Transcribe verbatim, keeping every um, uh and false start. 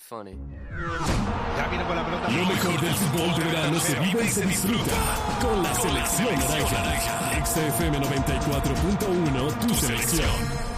funny. Ya viene con la pelota. Lo mejor del fútbol de verano se vive y se disfruta con la selección naranja. X F M noventa y cuatro punto uno, tu selección.